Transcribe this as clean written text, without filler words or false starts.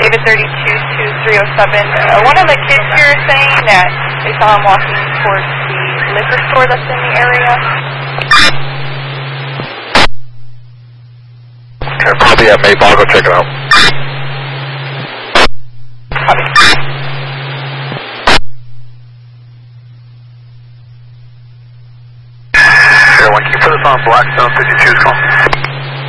David 322307. One of the kids here is saying that they saw him walking towards the liquor store that's in the area. Okay, probably at Maple. I'll go check it out. Copy. Sure, can you put us on Blackstone 52's call?